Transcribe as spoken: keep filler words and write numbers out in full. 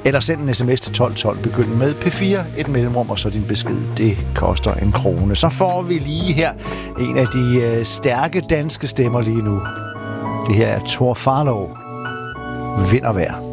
Eller send en sms til tolv tolv. Begynd med P fire, et mellemrum, og så din besked. Det koster en krone. Så får vi lige her en af de øh, stærke danske stemmer lige nu. Det her er Thor Farlov. Vind og vejr.